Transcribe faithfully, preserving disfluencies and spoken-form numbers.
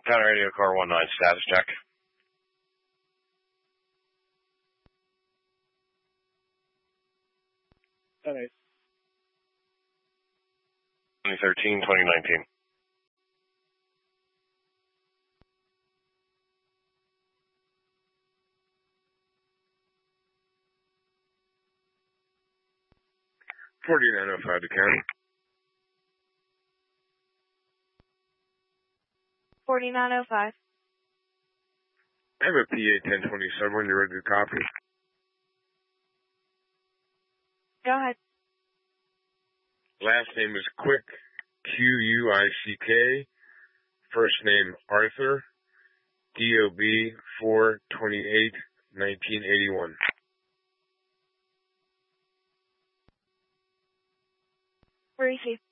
Town Radio Car one nine, status check. Alright. twenty thirteen, twenty nineteen. forty-nine oh five to county. forty-nine oh five. I have a P A ten twenty-seven when you're ready to copy. Go ahead. Last name is Quick, Q U I C K. First name Arthur, D O B four twenty-eight nineteen eighty-one. Receive.